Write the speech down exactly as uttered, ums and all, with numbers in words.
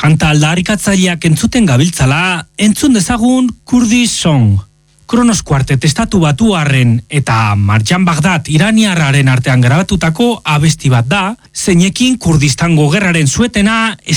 Kanta aldarrikatzaileak entzuten gabiltzala, entzun dezagun Kurdish Song. Kronos Quartet estatu batuarren eta Marjan Bagdad iraniarraren artean grabatutako abesti bat da, zeinekin Kurdistango gerraren suetena